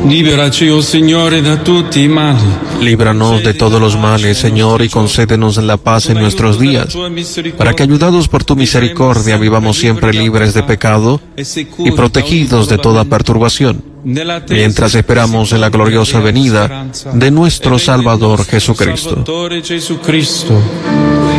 Liberaci, oh Signore, da tutti i mali. Líbranos de todos los males, Señor, y concédenos la paz en nuestros días, para que, ayudados por tu misericordia, vivamos siempre libres de pecado y protegidos de toda perturbación, mientras esperamos en la gloriosa venida de nuestro Salvador Jesucristo.